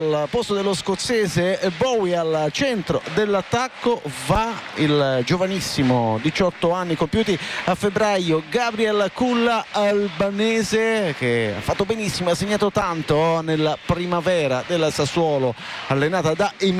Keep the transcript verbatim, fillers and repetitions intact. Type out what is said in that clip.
Al posto dello scozzese Bowie al centro dell'attacco va il giovanissimo, diciotto anni compiuti a febbraio, Gabriel Culla, albanese, che ha fatto benissimo, ha segnato tanto nella primavera del Sassuolo, allenata da Emilio